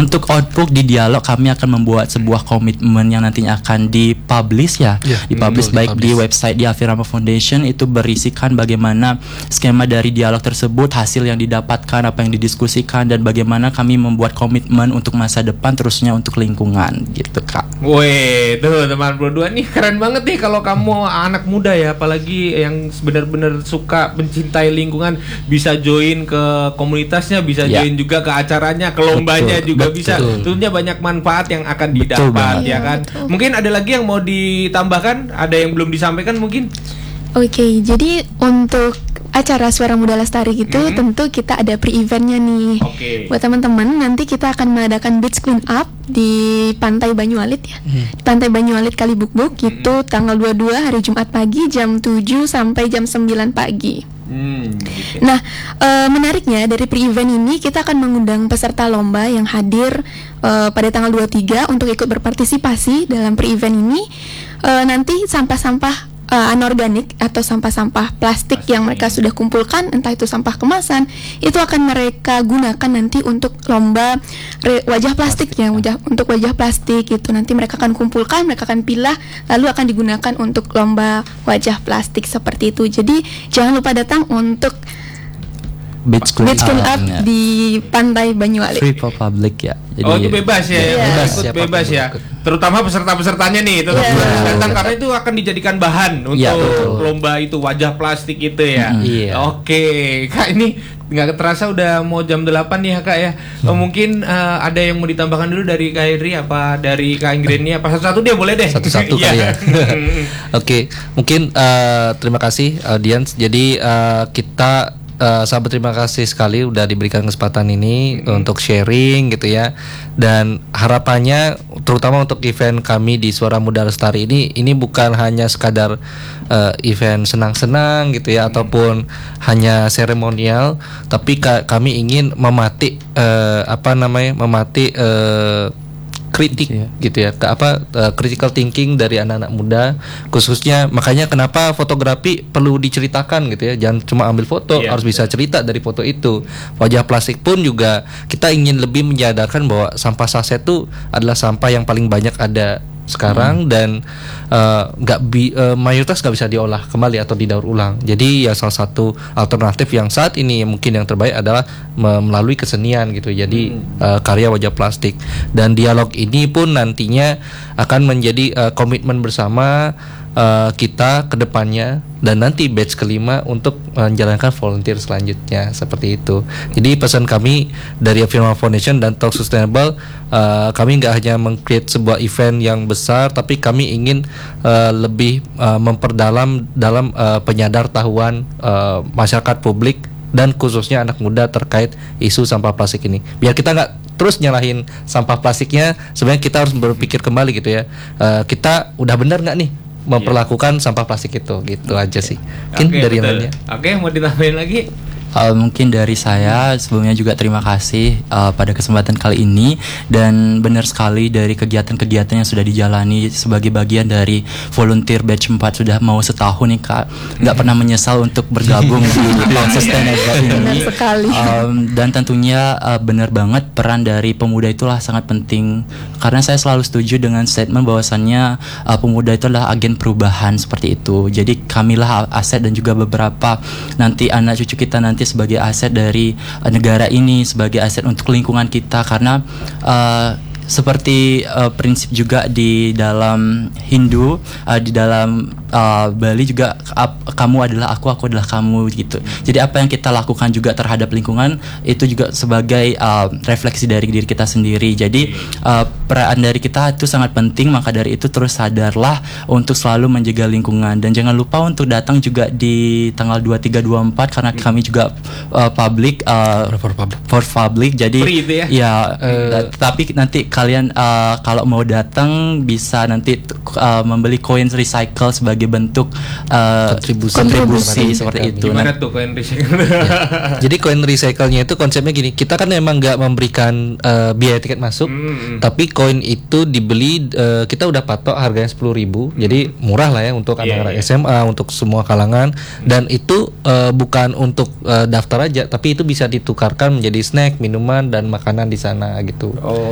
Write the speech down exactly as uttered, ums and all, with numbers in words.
untuk output di dialog kami akan membuat sebuah komitmen yang nantinya akan dipublish ya, yeah, dipublish betul, baik dipublish. di website di Afirama Foundation. Itu berisikan bagaimana skema dari dialog tersebut, hasil yang didapatkan, apa yang didiskusikan, dan bagaimana kami membuat komitmen untuk masa depan terusnya untuk lingkungan gitu Kak. Woi, tuh teman berdua nih keren banget nih kalau kamu anak muda ya, apalagi yang benar-benar suka mencintai lingkungan, bisa join ke komunitasnya, bisa Ya. join juga ke acaranya, ke lombanya Betul, juga betul. bisa. Tentunya banyak manfaat yang akan Betul didapat banget. ya Iya, kan. betul. Mungkin ada lagi yang mau ditambahkan, ada yang belum disampaikan mungkin. Oke, jadi untuk acara Suara Muda Lestari gitu, Mhm. tentu kita ada pre-eventnya nih. Oke. Buat teman-teman, nanti kita akan mengadakan beach clean up di Pantai Banyualit ya. Di Pantai Banyualit Kalibukbuk itu tanggal dua puluh dua hari Jumat pagi jam tujuh sampai jam sembilan pagi. Hmm, gitu. Nah, eh, menariknya dari pre-event ini kita akan mengundang peserta lomba yang hadir eh, pada tanggal dua puluh tiga untuk ikut berpartisipasi dalam pre-event ini. Eh, nanti sampah-sampah eh, anorganik atau sampah-sampah plastik yang mereka sudah kumpulkan, entah itu sampah kemasan, itu akan mereka gunakan nanti untuk lomba re- wajah plastik ya, wajah untuk wajah plastik itu nanti mereka akan kumpulkan, mereka akan pilah, lalu akan digunakan untuk lomba wajah plastik seperti itu. Jadi jangan lupa datang untuk Beach clean beach clean up, up ya. di Pantai Banyualit. Free for public ya. Jadi Oh itu bebas ya, Iya. yang Bebas, ikut siapapun bebas ya. ikut. Terutama peserta-pesertanya nih, tetap Iya. harus datang karena itu akan dijadikan bahan untuk Iya, betul. lomba itu wajah plastik itu ya. Mm-mm. Iya. Oke, Kak ini nggak terasa udah mau jam delapan nih ya Kak ya. Oh, mungkin eh, ada yang mau ditambahkan dulu dari Kak Iri apa dari Kak Ingreni apa satu-satu dia boleh deh. Satu-satu Iya. kali ya. Oke, mungkin eh, terima kasih audiens. Jadi eh, kita eh, sahabat terima kasih sekali udah diberikan kesempatan ini untuk sharing gitu ya. Dan harapannya terutama untuk event kami di Suara Muda Lestari ini ini bukan hanya sekadar eh, event senang-senang gitu ya ataupun hanya seremonial, tapi ka- kami ingin memati eh, apa namanya? memati eh, kritik Iya. gitu ya, ke apa uh, critical thinking dari anak-anak muda khususnya. Makanya kenapa fotografi perlu diceritakan gitu ya, jangan cuma ambil foto, Iya, harus bisa cerita dari foto itu. Wajah plastik pun juga kita ingin lebih menyadarkan bahwa sampah saset itu adalah sampah yang paling banyak ada sekarang dan uh, nggak bi uh, mayoritas nggak bisa diolah kembali atau didaur ulang. Jadi ya salah satu alternatif yang saat ini mungkin yang terbaik adalah me- melalui kesenian gitu. Jadi uh, karya wajah plastik, dan dialog ini pun nantinya akan menjadi uh, komitmen bersama uh, kita ke depannya dan nanti batch kelima untuk menjalankan volunteer selanjutnya seperti itu. Jadi pesan kami dari Afirma Foundation dan Talk Sustainable, uh, kami nggak hanya meng-create sebuah event yang besar, tapi kami ingin uh, lebih uh, memperdalam dalam uh, penyadar tahuan uh, masyarakat publik dan khususnya anak muda terkait isu sampah plastik ini. Biar kita nggak terus nyalahin sampah plastiknya, sebenarnya kita harus berpikir kembali gitu ya. Uh, kita udah benar nggak nih memperlakukan sampah plastik itu, gitu aja sih. Mungkin Oke, dari yang betul. lainnya. Oke, mau ditambahin lagi? Uh, mungkin dari saya sebelumnya juga terima kasih uh, pada kesempatan kali ini, dan benar sekali dari kegiatan-kegiatan yang sudah dijalani sebagai bagian dari volunteer batch empat sudah mau setahun nih Kak, nggak pernah menyesal untuk bergabung di Talk Sustainable ini. Benar sekali. Um, dan tentunya uh, benar banget peran dari pemuda itulah sangat penting, karena saya selalu setuju dengan statement bahwasannya uh, pemuda itu adalah agen perubahan seperti itu. Jadi kamilah aset dan juga beberapa nanti anak cucu kita nanti sebagai aset dari uh, negara ini, sebagai aset untuk lingkungan kita, karena uh, seperti uh, prinsip juga di dalam Hindu, uh, di dalam uh, Bali juga, ap- kamu adalah aku, aku adalah kamu gitu. Jadi apa yang kita lakukan juga terhadap lingkungan itu juga sebagai uh, refleksi dari diri kita sendiri. Jadi uh, peran dari kita itu sangat penting, maka dari itu terus sadarlah untuk selalu menjaga lingkungan, dan jangan lupa untuk datang juga di tanggal dua puluh tiga dua puluh empat karena kami juga uh, public uh, For public. for public. Jadi Free itu ya? ya, Eh, da- tapi nanti kalian uh, kalau mau datang bisa nanti uh, membeli koin recycle sebagai bentuk uh, Kontribusi. kontribusi Kontribusi seperti kami. itu. Gimana Nah, tuh koin recycle? Jadi koin recycle-nya itu konsepnya gini, kita kan memang nggak memberikan eh, biaya tiket masuk, Hmm. tapi koin itu dibeli, eh, kita udah patok harganya sepuluh ribu, jadi murah lah ya untuk Iya, anak-anak iya. S M A, untuk semua kalangan, dan itu eh, bukan untuk eh, daftar aja, tapi itu bisa ditukarkan menjadi snack, minuman dan makanan di sana gitu. Oh.